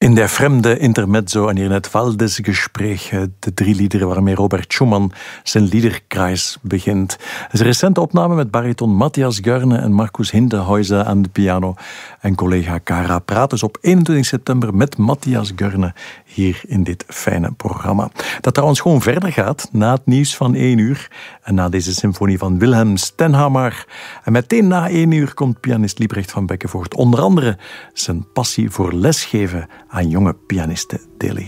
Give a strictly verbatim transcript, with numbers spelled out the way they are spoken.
In der Fremde Intermezzo en hier net Waldes Gespräch, de drie liederen waarmee Robert Schumann zijn liederkreis begint. Het is een recente opname met bariton Matthias Görne en Markus Hinterhuizen aan de piano. En collega Cara praat dus op eenentwintig september met Matthias Görne hier in dit fijne programma. Dat trouwens gewoon verder gaat na het nieuws van één uur en na deze symfonie van Wilhelm Stenhammar. En meteen na één uur komt pianist Liebrecht van Beckenvoort onder andere zijn passie voor lesgeven aan jonge pianisten delen.